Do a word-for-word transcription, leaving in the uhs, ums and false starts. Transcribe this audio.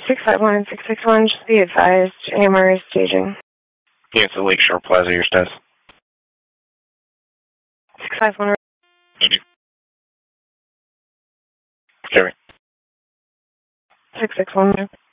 six five one, six six one, just be advised, A M R is staging. Yeah, it's the Lakeshore Plaza, your status. six five one. Carry. six six one.